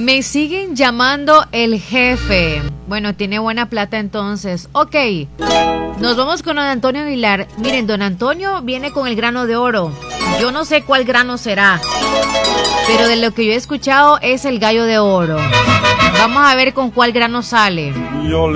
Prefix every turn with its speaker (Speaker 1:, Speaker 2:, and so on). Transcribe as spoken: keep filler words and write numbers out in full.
Speaker 1: Me siguen llamando el jefe. Bueno, tiene buena plata entonces. Ok, nos vamos con don Antonio Aguilar. Miren, don Antonio viene con el grano de oro. Yo no sé cuál grano será, pero de lo que yo he escuchado es el gallo de oro. Vamos a ver con cuál grano sale. Yo